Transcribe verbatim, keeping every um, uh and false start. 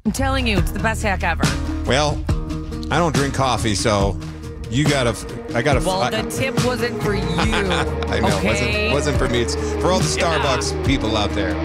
I'm telling you, it's the best hack ever. Well, I don't drink coffee, so you gotta. I gotta. Well, I, the tip wasn't for you. I know, okay? it wasn't, wasn't for me. It's for all the Starbucks Yeah. people out there.